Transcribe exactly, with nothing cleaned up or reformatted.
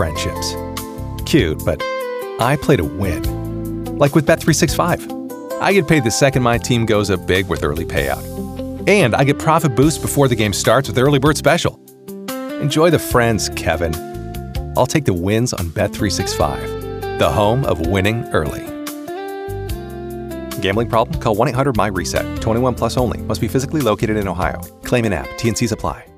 friendships. Cute, but I play to win. Like with Bet three sixty-five. I get paid the second my team goes up big with early payout. And I get profit boost before the game starts with Early Bird Special. Enjoy the friends, Kevin. I'll take the wins on Bet three sixty-five, the home of winning early. Gambling problem? Call one eight hundred M Y RESET. twenty-one plus only. Must be physically located in Ohio. Claim in app. T N Cs apply.